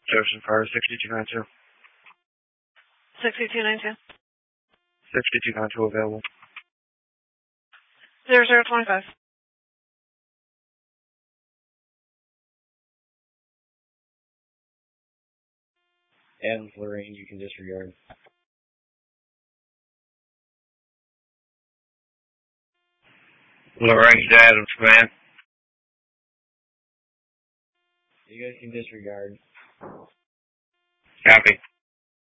Jefferson Fire 6292. 6292. 6292 available. 0025. Adams Lorraine, you can disregard. Lorraine to Adams, command. You guys can disregard. Copy.